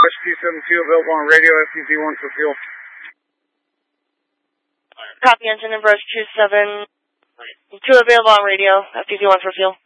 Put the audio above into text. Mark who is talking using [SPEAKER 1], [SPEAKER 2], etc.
[SPEAKER 1] Brush 272 available on radio, FTZ1 for fuel.
[SPEAKER 2] Copy, engine and Brush 272 available on radio, FTZ1 for fuel.